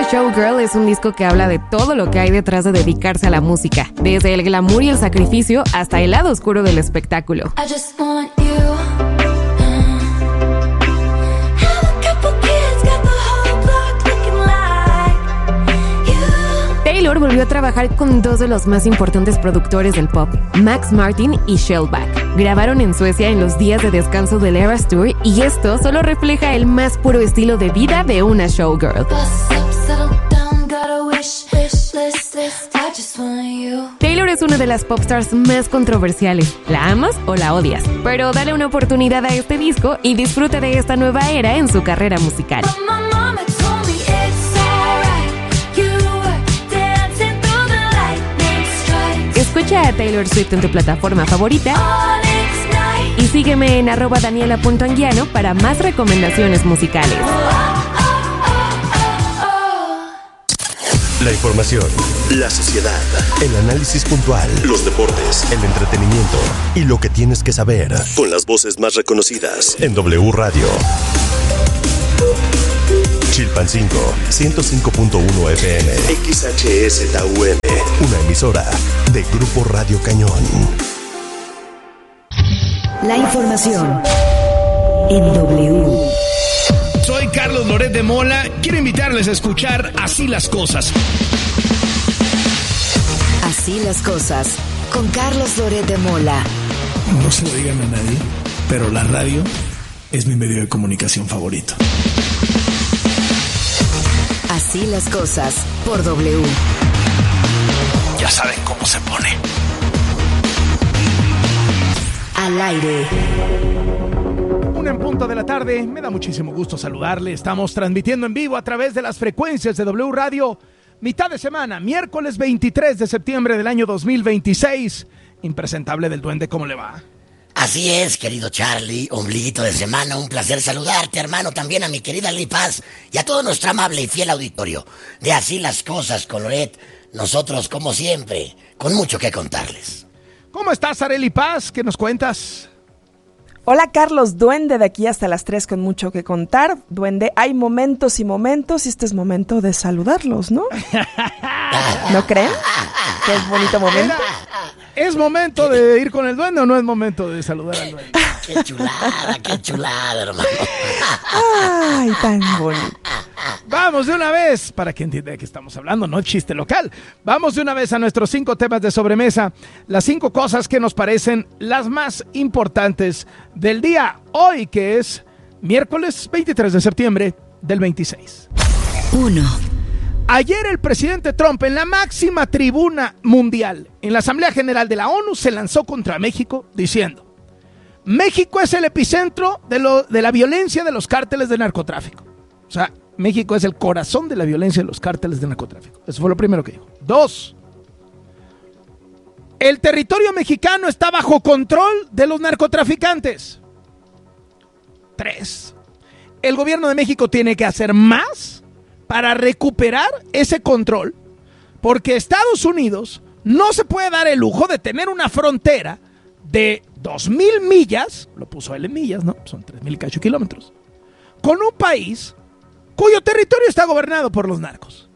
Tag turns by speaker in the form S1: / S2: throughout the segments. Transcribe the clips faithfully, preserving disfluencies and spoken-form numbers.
S1: Showgirl es un disco que habla de todo lo que hay detrás de dedicarse a la música, desde el glamour y el sacrificio hasta el lado oscuro del espectáculo.
S2: I just want you.
S1: Taylor volvió a trabajar con dos de los más importantes productores del pop, Max Martin y Shellback. Grabaron en Suecia en los días de descanso del Eras Tour y esto solo refleja el más puro estilo de vida de una showgirl. Taylor es una de las popstars más controversiales. ¿La amas o la odias? Pero dale una oportunidad a este disco y disfruta de esta nueva era en su carrera musical. Escucha a Taylor Swift en tu plataforma favorita y sígueme en arroba daniela punto anguiano para más recomendaciones musicales.
S3: La información, la sociedad, el análisis puntual, los deportes, el entretenimiento y lo que tienes que saber con las voces más reconocidas en W Radio. Chilpancingo, ciento cinco punto uno F M, X H S T U M, una emisora de Grupo Radio Cañón.
S4: La información en W.
S5: Soy Carlos Loret de Mola. Quiero invitarles a escuchar Así las Cosas.
S4: Así las Cosas, con Carlos Loret de Mola.
S5: No se lo digan a nadie, pero la radio es mi medio de comunicación favorito.
S4: Así las Cosas, por W.
S5: Ya saben cómo se pone.
S4: Al aire.
S6: Una en punto de la tarde, me da muchísimo gusto saludarle. Estamos transmitiendo en vivo a través de las frecuencias de W Radio. Mitad de semana, miércoles veintitrés de septiembre del año dos mil veintiséis. Impresentable del Duende, ¿cómo le va?
S7: Así es, querido Charlie, ombliguito de semana, un placer saludarte, hermano, también a mi querida Lili Paz y a todo nuestro amable y fiel auditorio de Así las Cosas con Loret. Nosotros, como siempre, con mucho que contarles.
S6: ¿Cómo estás, Arely Paz? ¿Qué nos cuentas?
S8: Hola, Carlos Duende, de aquí hasta las tres con mucho que contar. Duende, hay momentos y momentos y este es momento de saludarlos, ¿no? ¿No creen? ¿Que es bonito momento?
S6: ¿Es momento de ir con el Duende o no es momento de saludar al Duende?
S7: ¡Qué chulada, qué chulada, hermano!
S8: ¡Ay, tan bonito!
S6: Vamos de una vez, para que entienda de qué estamos hablando, no chiste local. Vamos de una vez a nuestros cinco temas de sobremesa. Las cinco cosas que nos parecen las más importantes del día. Hoy, que es miércoles veintitrés de septiembre del veintiséis.
S4: Uno.
S6: Ayer el presidente Trump, en la máxima tribuna mundial, en la Asamblea General de la ONU, se lanzó contra México diciendo: México es el epicentro de, lo, de la violencia de los cárteles de narcotráfico. O sea, México es el corazón de la violencia de los cárteles de narcotráfico. Eso fue lo primero que dijo. Dos, el territorio mexicano está bajo control de los narcotraficantes. Tres, el gobierno de México tiene que hacer más para recuperar ese control, porque Estados Unidos no se puede dar el lujo de tener una frontera de dos mil millas, lo puso él en millas, ¿no? Son tres mil cacho kilómetros, con un país cuyo territorio está gobernado por los narcos.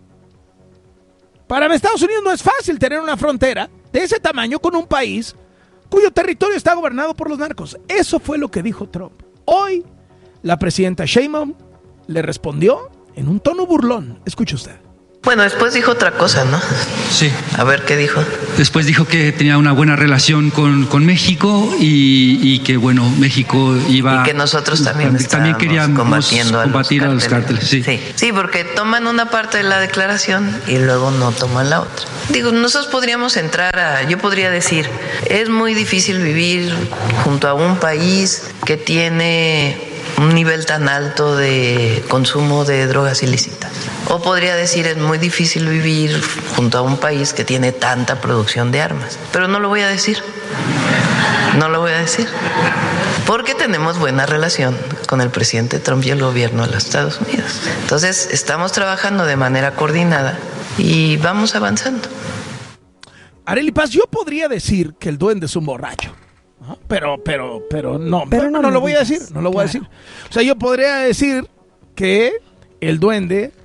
S6: Para Estados Unidos no es fácil tener una frontera de ese tamaño con un país cuyo territorio está gobernado por los narcos. Eso fue lo que dijo Trump. Hoy, la presidenta Sheinbaum le respondió en un tono burlón. Escuche usted.
S9: Bueno, después dijo otra cosa, ¿no?
S10: Sí.
S9: A ver, ¿qué dijo?
S10: Después dijo que tenía una buena relación con, con México y, y que, bueno, México iba...
S9: Y que nosotros también
S10: también queríamos
S9: combatiendo a
S10: combatir
S9: los
S10: a los cárteles. Sí.
S9: Sí. Sí, porque toman una parte de la declaración y luego no toman la otra. Digo, nosotros podríamos entrar a... Yo podría decir, es muy difícil vivir junto a un país que tiene un nivel tan alto de consumo de drogas ilícitas. O podría decir, es muy difícil vivir junto a un país que tiene tanta producción de armas. Pero no lo voy a decir. No lo voy a decir. Porque tenemos buena relación con el presidente Trump y el gobierno de los Estados Unidos. Entonces, estamos trabajando de manera coordinada y vamos avanzando.
S6: Arely Paz, yo podría decir que el Duende es un borracho. ¿No? Pero, pero, pero no,
S8: pero no,
S6: no, no lo voy a decir, no lo voy claro. a decir. O sea, yo podría decir que el Duende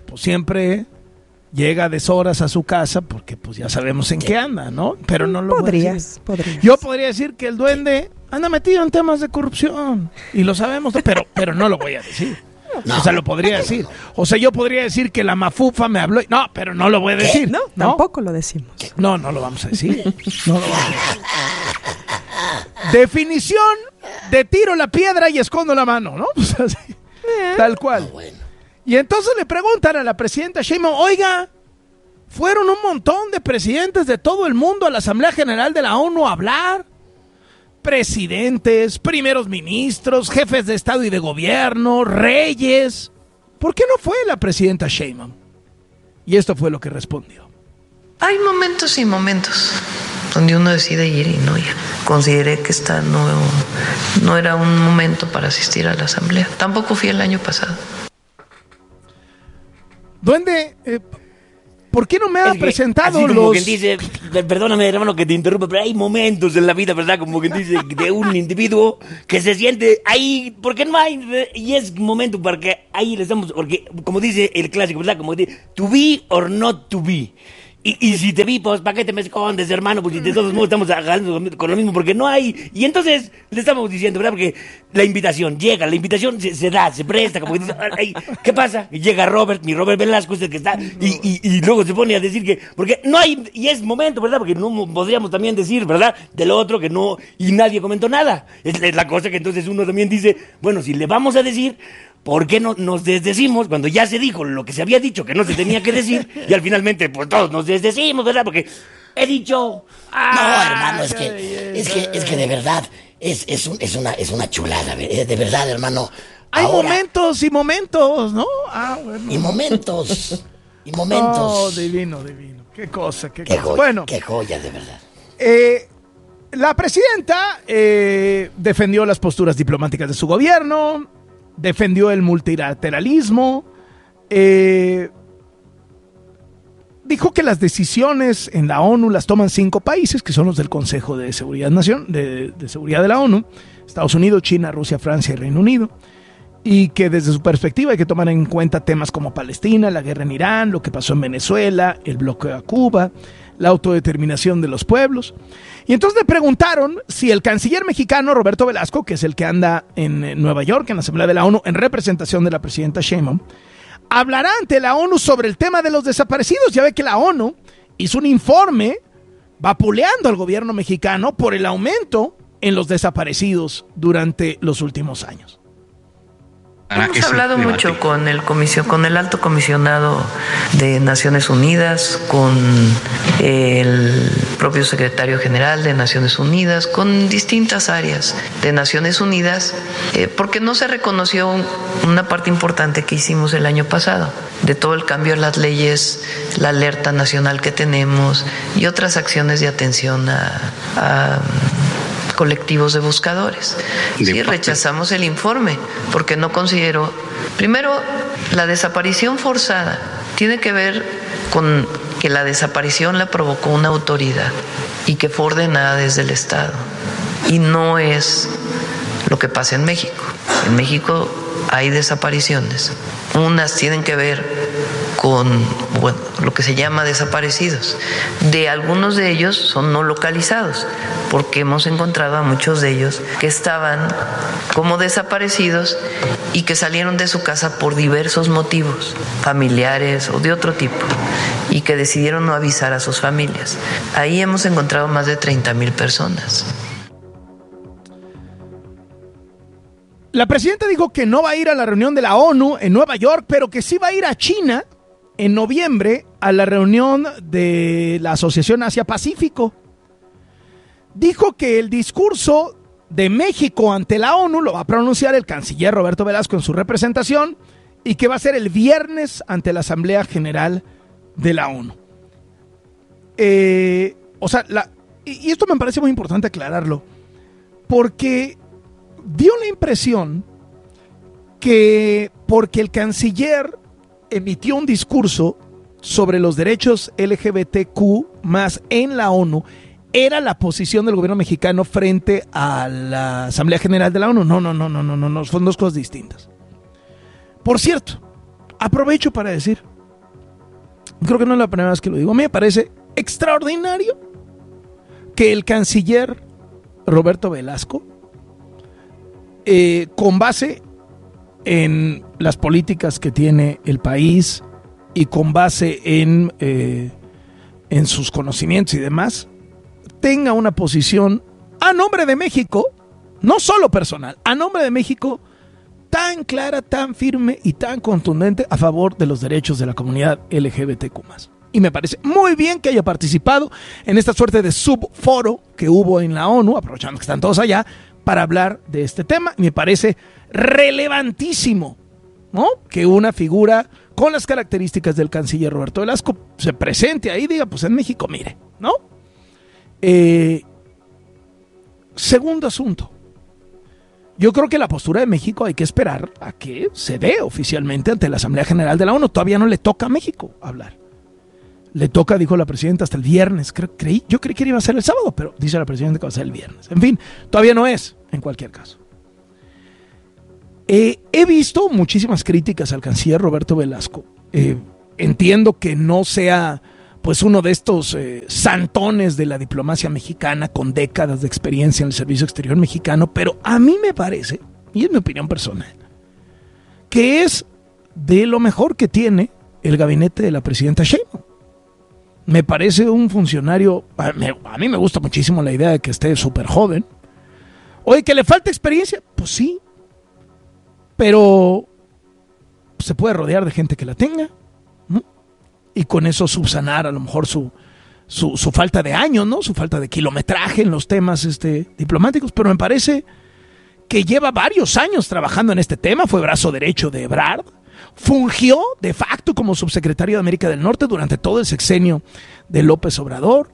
S6: pues siempre llega a deshoras a su casa porque pues ya sabemos en qué anda, ¿no? Pero no lo
S8: podrías, podrías.
S6: Yo podría decir que el duende anda metido en temas de corrupción y lo sabemos, pero, pero no lo voy a decir. No. O sea, lo podría decir. O sea, yo podría decir que la mafufa me habló. No, pero no lo voy a decir.
S8: No,
S6: ¿no?
S8: Tampoco lo decimos.
S6: No, no lo vamos a decir. No lo vamos a decir. Definición de tiro la piedra y escondo la mano, ¿no? O sea, sí, tal cual.
S7: No, bueno.
S6: Y entonces le preguntan a la presidenta Sheinbaum, oiga, fueron un montón de presidentes de todo el mundo a la Asamblea General de la ONU a hablar. Presidentes, primeros ministros, jefes de Estado y de gobierno, reyes. ¿Por qué no fue la presidenta Sheinbaum? Y esto fue lo que respondió.
S9: Hay momentos y momentos donde uno decide ir y no ir. Consideré que esta no, no era un momento para asistir a la asamblea. Tampoco fui el año pasado.
S6: Duende, eh, ¿por qué no me ha
S2: que,
S6: presentado
S2: así como
S6: los...?
S2: Quien dice, perdóname hermano que te interrumpa, pero hay momentos en la vida, ¿verdad? Como quien dice, de un individuo que se siente ahí, porque no hay, y es momento para que ahí le estamos, porque como dice el clásico, ¿verdad? Como dice, to be or not to be. Y, y si te vi, pues, ¿para qué te me escondes, hermano? Porque de todos modos estamos agarrando con lo mismo, porque no hay... Y entonces le estamos diciendo, ¿verdad? Porque la invitación llega, la invitación se, se da, se presta, como que dice, ay, ¿qué pasa? Y llega Robert, mi Robert Velasco, el que está, y, y, y luego se pone a decir que... Porque no hay... Y es momento, ¿verdad? Porque no podríamos también decir, ¿verdad? Del otro que no... Y nadie comentó nada. Es, es la cosa que entonces uno también dice, bueno, si le vamos a decir... ¿Por qué no nos desdecimos cuando ya se dijo lo que se había dicho que no se tenía que decir? Y al finalmente, pues todos nos desdecimos, ¿verdad? Porque he dicho...
S7: Ah, no, hermano, es que, es que, es que de verdad, es, es, un, es, una, es una chulada, de verdad, hermano.
S6: Hay
S7: Ahora,
S6: momentos y momentos, ¿no? Ah, bueno.
S7: Y momentos, y momentos.
S6: Oh, divino, divino. Qué cosa, qué,
S7: Qué
S6: cosa.
S7: joya,
S6: Bueno,
S7: qué joya, de verdad.
S6: eh, la presidenta eh, defendió las posturas diplomáticas de su gobierno, defendió el multilateralismo, eh, dijo que las decisiones en la ONU las toman cinco países, que son los del Consejo de Seguridad Nación, de, de Seguridad de la ONU, Estados Unidos, China, Rusia, Francia y Reino Unido, y que desde su perspectiva hay que tomar en cuenta temas como Palestina, la guerra en Irán, lo que pasó en Venezuela, el bloqueo a Cuba, la autodeterminación de los pueblos. Y entonces le preguntaron si el canciller mexicano Roberto Velasco, que es el que anda en Nueva York, en la Asamblea de la ONU, en representación de la presidenta Sheinbaum, hablará ante la ONU sobre el tema de los desaparecidos. Ya ve que la ONU hizo un informe vapuleando al gobierno mexicano por el aumento en los desaparecidos durante los últimos años.
S9: Hemos hablado mucho con el comisión, con el alto comisionado de Naciones Unidas, con el propio secretario general de Naciones Unidas, con distintas áreas de Naciones Unidas, eh, porque no se reconoció una parte importante que hicimos el año pasado, de todo el cambio en las leyes, la alerta nacional que tenemos y otras acciones de atención a, a colectivos de buscadores. Sí, rechazamos el informe porque no considero, primero, la desaparición forzada tiene que ver con que la desaparición la provocó una autoridad y que fue ordenada desde el Estado, y no es lo que pasa en México. En México hay desapariciones, unas tienen que ver con, bueno, lo que se llama desaparecidos. De algunos de ellos son no localizados, porque hemos encontrado a muchos de ellos que estaban como desaparecidos y que salieron de su casa por diversos motivos, familiares o de otro tipo, y que decidieron no avisar a sus familias. Ahí hemos encontrado más de treinta mil personas.
S6: La presidenta dijo que no va a ir a la reunión de la ONU en Nueva York, pero que sí va a ir a China en noviembre a la reunión de la Asociación Asia-Pacífico. Dijo que el discurso de México ante la ONU lo va a pronunciar el canciller Roberto Velasco en su representación, y que va a ser el viernes ante la Asamblea General de la ONU. Eh, o sea, la, y esto me parece muy importante aclararlo, porque dio la impresión que porque el canciller emitió un discurso sobre los derechos L G B T Q más en la ONU, era la posición del gobierno mexicano frente a la Asamblea General de la ONU. No, no, no, no, no, no, no, son dos cosas distintas. Por cierto, aprovecho para decir, creo que no es la primera vez que lo digo, a mí me parece extraordinario que el canciller Roberto Velasco, eh, con base en las políticas que tiene el país y con base en, eh, en sus conocimientos y demás, tenga una posición a nombre de México, no solo personal, a nombre de México, tan clara, tan firme y tan contundente a favor de los derechos de la comunidad L G B T Q más. Y me parece muy bien que haya participado en esta suerte de subforo que hubo en la ONU, aprovechando que están todos allá, para hablar de este tema. Y me parece relevantísimo, ¿no?, que una figura con las características del canciller Roberto Velasco se presente ahí y diga, pues en México, mire, ¿no? Eh, segundo asunto. Yo creo que la postura de México hay que esperar a que se dé oficialmente ante la Asamblea General de la ONU. Todavía no le toca a México hablar. Le toca, dijo la presidenta, hasta el viernes. Cre- creí, yo creí que iba a ser el sábado, pero dice la presidenta que va a ser el viernes. En fin, todavía no es, en cualquier caso. Eh, he visto muchísimas críticas al canciller Roberto Velasco. Eh, entiendo que no sea pues uno de estos eh, santones de la diplomacia mexicana con décadas de experiencia en el servicio exterior mexicano, pero a mí me parece, y es mi opinión personal, que es de lo mejor que tiene el gabinete de la presidenta Sheinbaum. Me parece un funcionario, a mí, a mí me gusta muchísimo la idea de que esté súper joven. Oye, ¿que le falta experiencia? Pues sí, pero se puede rodear de gente que la tenga, ¿no? Y con eso subsanar a lo mejor su, su, su falta de años, ¿no? Su falta de kilometraje en los temas este, diplomáticos, pero me parece que lleva varios años trabajando en este tema, fue brazo derecho de Ebrard, fungió de facto como subsecretario de América del Norte durante todo el sexenio de López Obrador,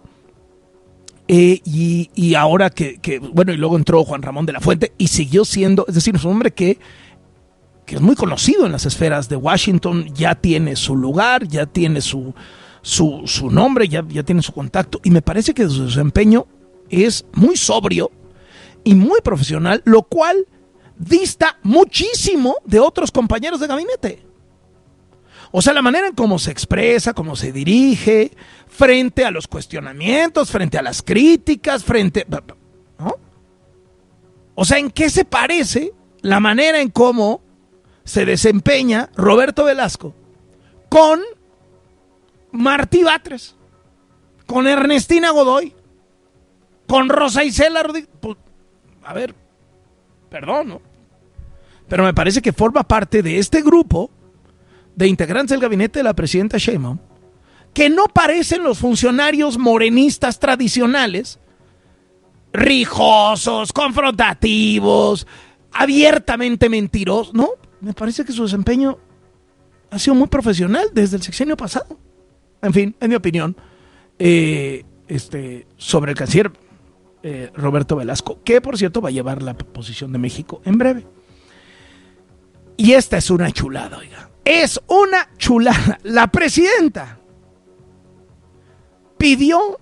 S6: eh, y, y ahora que, que, bueno, y luego entró Juan Ramón de la Fuente y siguió siendo, es decir, es un hombre que que es muy conocido en las esferas de Washington, ya tiene su lugar, ya tiene su, su, su nombre, ya, ya tiene su contacto, y me parece que su desempeño es muy sobrio y muy profesional, lo cual dista muchísimo de otros compañeros de gabinete. O sea, la manera en cómo se expresa, cómo se dirige, frente a los cuestionamientos, frente a las críticas, frente... ¿no? O sea, ¿en qué se parece la manera en cómo se desempeña Roberto Velasco con Martí Batres, con Ernestina Godoy, con Rosa Isela Rodríguez? Pues, a ver, perdón, ¿no? Pero me parece que forma parte de este grupo de integrantes del gabinete de la presidenta Sheinbaum que no parecen los funcionarios morenistas tradicionales, rijosos, confrontativos, abiertamente mentirosos, ¿no? Me parece que su desempeño ha sido muy profesional desde el sexenio pasado. En fin, en mi opinión, eh, este, sobre el canciller eh, Roberto Velasco, que por cierto va a llevar la posición de México en breve. Y esta es una chulada, oiga. Es una chulada. La presidenta pidió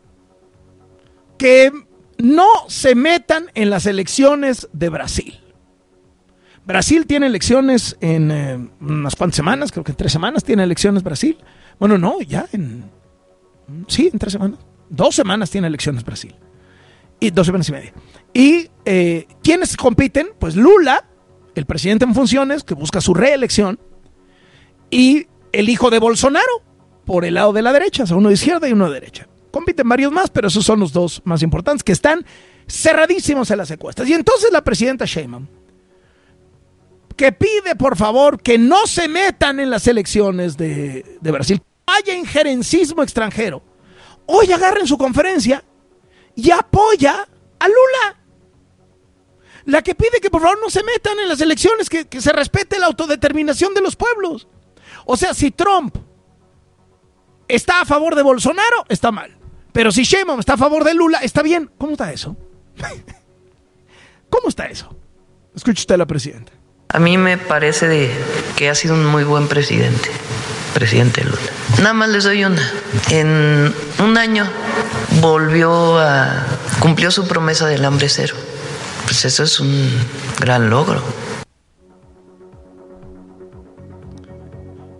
S6: que no se metan en las elecciones de Brasil. Brasil tiene elecciones en eh, unas cuantas semanas, creo que en tres semanas tiene elecciones Brasil. Bueno, no, ya en... Sí, en tres semanas. Dos semanas tiene elecciones Brasil. Y dos semanas y media. Y eh, ¿quiénes compiten? Pues Lula, el presidente en funciones, que busca su reelección, y el hijo de Bolsonaro, por el lado de la derecha, o sea, uno de izquierda y uno de derecha. Compiten varios más, pero esos son los dos más importantes, que están cerradísimos en las encuestas. Y entonces la presidenta Sheinbaum, que pide por favor que no se metan en las elecciones de, de Brasil, haya injerencismo extranjero, hoy agarra en su conferencia y apoya a Lula, la que pide que por favor no se metan en las elecciones, que, que se respete la autodeterminación de los pueblos. O sea, si Trump está a favor de Bolsonaro, está mal, pero si Sheinbaum está a favor de Lula, está bien. ¿Cómo está eso? ¿Cómo está eso? Escuche usted a la presidenta.
S9: A mí me parece de que ha sido un muy buen presidente, presidente Lula. Nada más les doy una. En un año volvió a... cumplió su promesa del hambre cero. Pues eso es un gran logro.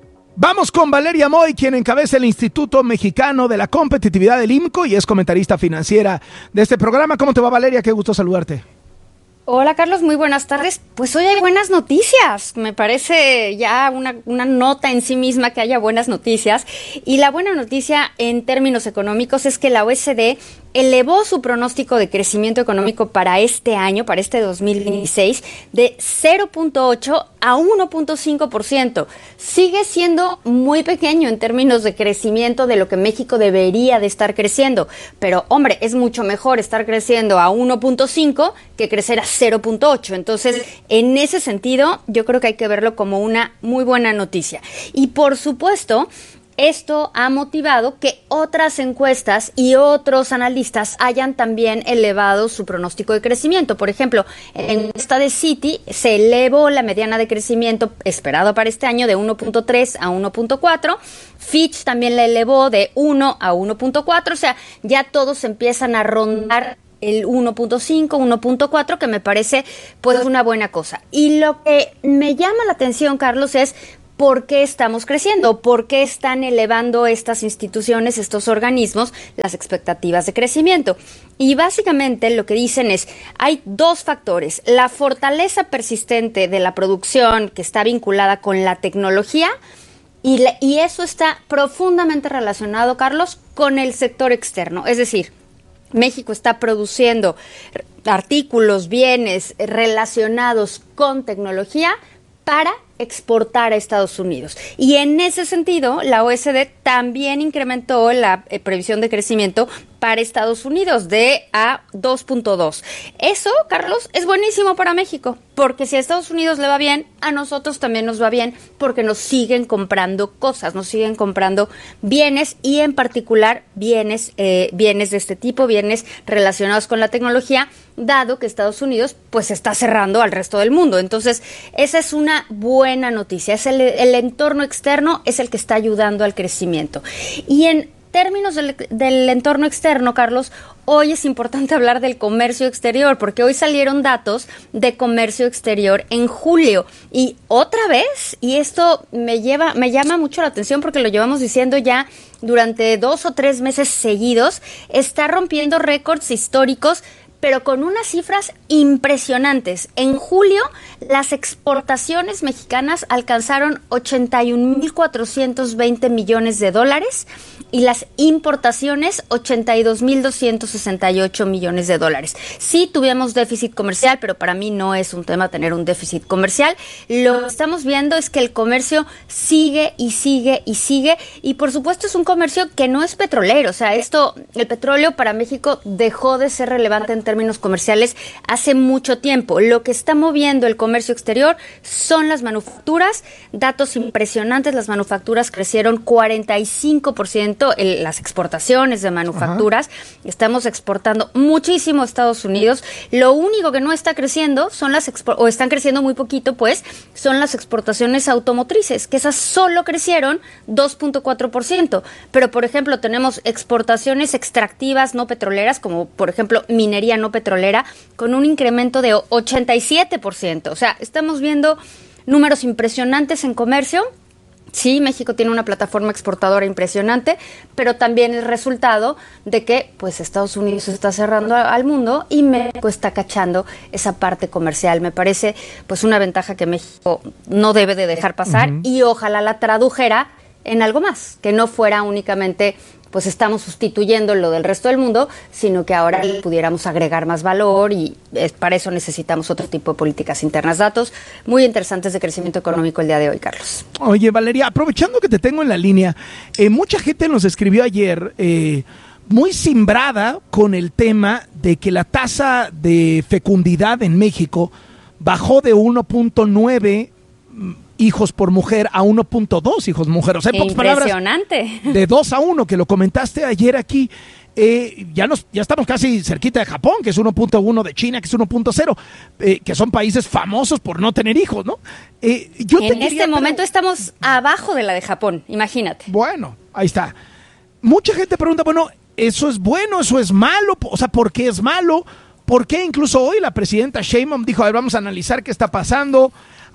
S6: Vamos con Valeria Moy, quien encabeza el Instituto Mexicano de la Competitividad del I M C O y es comentarista financiera de este programa. ¿Cómo te va, Valeria? Qué gusto saludarte.
S11: Hola Carlos, muy buenas tardes. Pues hoy hay buenas noticias. Me parece ya una, una nota en sí misma que haya buenas noticias. Y la buena noticia en términos económicos es que la O E C D elevó su pronóstico de crecimiento económico para este año, para este dos mil veintiséis, de cero punto ocho a uno punto cinco por ciento. Sigue siendo muy pequeño en términos de crecimiento de lo que México debería de estar creciendo. Pero, hombre, es mucho mejor estar creciendo a uno punto cinco que crecer a cero punto ocho. Entonces, en ese sentido, yo creo que hay que verlo como una muy buena noticia. Y, por supuesto, esto ha motivado que otras encuestas y otros analistas hayan también elevado su pronóstico de crecimiento. Por ejemplo, en la encuesta de Citi se elevó la mediana de crecimiento esperado para este año de uno punto tres a uno punto cuatro. Fitch también la elevó de uno a uno punto cuatro. O sea, ya todos empiezan a rondar el uno punto cinco, uno punto cuatro, que me parece pues una buena cosa. Y lo que me llama la atención, Carlos, es ¿por qué estamos creciendo? ¿Por qué están elevando estas instituciones, estos organismos, las expectativas de crecimiento? Y básicamente lo que dicen es, hay dos factores. La fortaleza persistente de la producción que está vinculada con la tecnología y, la, y eso está profundamente relacionado, Carlos, con el sector externo. Es decir, México está produciendo artículos, bienes relacionados con tecnología para exportar a Estados Unidos. Y en ese sentido, la O E C D también incrementó la eh, previsión de crecimiento para Estados Unidos de a dos punto dos. Eso, Carlos, es buenísimo para México, porque si a Estados Unidos le va bien, a nosotros también nos va bien, porque nos siguen comprando cosas, nos siguen comprando bienes y en particular bienes, eh, bienes de este tipo, bienes relacionados con la tecnología, dado que Estados Unidos pues está cerrando al resto del mundo. Entonces, esa es una buena noticia. Es el, el entorno externo es el que está ayudando al crecimiento. Y en términos del, del entorno externo, Carlos, hoy es importante hablar del comercio exterior, porque hoy salieron datos de comercio exterior en julio. Y otra vez, y esto me lleva, me llama mucho la atención porque lo llevamos diciendo ya durante dos o tres meses seguidos, está rompiendo récords históricos, pero con unas cifras impresionantes. En julio, las exportaciones mexicanas alcanzaron ochenta y un mil cuatrocientos veinte millones de dólares y las importaciones ochenta y dos mil doscientos sesenta y ocho millones de dólares. Sí tuvimos déficit comercial, pero para mí no es un tema tener un déficit comercial. Lo que estamos viendo es que el comercio sigue y sigue y sigue, y por supuesto es un comercio que no es petrolero. O sea, esto, el petróleo para México dejó de ser relevante en términos comerciales hace mucho tiempo. Lo que está moviendo el comercio exterior son las manufacturas. Datos impresionantes, las manufacturas crecieron cuarenta y cinco por ciento, el, las exportaciones de manufacturas. Ajá. Estamos exportando muchísimo a Estados Unidos. Lo único que no está creciendo son las expo- o están creciendo muy poquito, pues, son las exportaciones automotrices, que esas solo crecieron dos punto cuatro por ciento. Pero, por ejemplo, tenemos exportaciones extractivas no petroleras, como por ejemplo minería no petrolera, con un incremento de ochenta y siete por ciento. O sea, estamos viendo números impresionantes en comercio. Sí, México tiene una plataforma exportadora impresionante, pero también es resultado de que pues Estados Unidos está cerrando al mundo y México está cachando esa parte comercial. Me parece pues una ventaja que México no debe de dejar pasar. Uh-huh. Y ojalá la tradujera en algo más, que no fuera únicamente pues estamos sustituyendo lo del resto del mundo, sino que ahora le pudiéramos agregar más valor, y es, para eso necesitamos otro tipo de políticas internas. Datos muy interesantes de crecimiento económico el día de hoy, Carlos.
S6: Oye, Valeria, aprovechando que te tengo en la línea, eh, mucha gente nos escribió ayer eh, muy cimbrada con el tema de que la tasa de fecundidad en México bajó de uno punto nueve hijos por mujer a uno punto dos hijos mujer. O sea, en pocas palabras,
S11: impresionante.
S6: De dos a uno, que lo comentaste ayer aquí. Eh, ya nos ya estamos casi cerquita de Japón, que es uno punto uno, de China, que es uno punto cero, eh, que son países famosos por no tener hijos, ¿no? Eh, yo
S11: en este momento pero... estamos abajo de la de Japón, imagínate.
S6: Bueno, ahí está. Mucha gente pregunta, bueno, ¿eso es bueno, eso es malo? O sea, ¿por qué es malo? ¿Por qué incluso hoy la presidenta Sheinbaum dijo, a ver, vamos a analizar qué está pasando?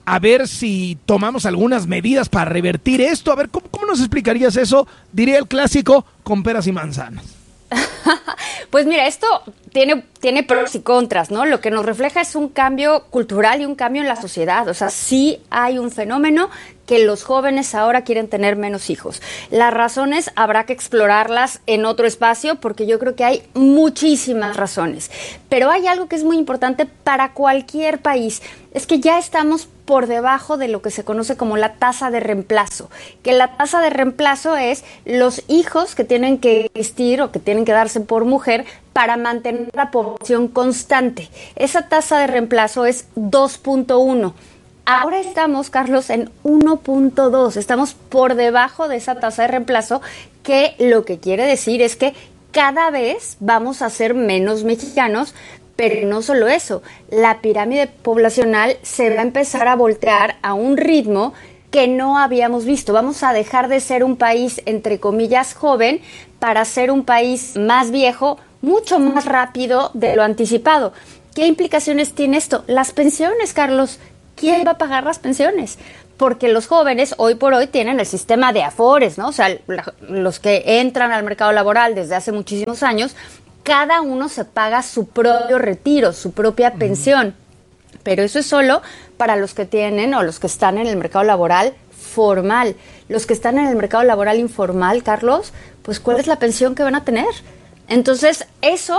S6: a ver si tomamos algunas medidas para revertir esto. A ver, ¿cómo, cómo nos explicarías eso? Diría el clásico, con peras y manzanas.
S11: Pues mira, esto tiene, tiene pros y contras, ¿no? Lo que nos refleja es un cambio cultural y un cambio en la sociedad. O sea, sí hay un fenómeno que los jóvenes ahora quieren tener menos hijos. Las razones habrá que explorarlas en otro espacio porque yo creo que hay muchísimas razones. Pero hay algo que es muy importante para cualquier país, es que ya estamos por debajo de lo que se conoce como la tasa de reemplazo, que la tasa de reemplazo es los hijos que tienen que existir o que tienen que darse por mujer para mantener la población constante. Esa tasa de reemplazo es dos punto uno. Ahora estamos, Carlos, en uno punto dos. Estamos por debajo de esa tasa de reemplazo, que lo que quiere decir es que cada vez vamos a ser menos mexicanos. Pero no solo eso, la pirámide poblacional se va a empezar a voltear a un ritmo que no habíamos visto. Vamos a dejar de ser un país, entre comillas, joven, para ser un país más viejo, mucho más rápido de lo anticipado. ¿Qué implicaciones tiene esto? Las pensiones, Carlos. ¿Quién va a pagar las pensiones? Porque los jóvenes hoy por hoy tienen el sistema de Afores, ¿no? O sea, la, los que entran al mercado laboral desde hace muchísimos años, cada uno se paga su propio retiro, su propia pensión. Pero eso es solo para los que tienen o los que están en el mercado laboral formal. Los que están en el mercado laboral informal, Carlos, pues ¿cuál es la pensión que van a tener? Entonces, eso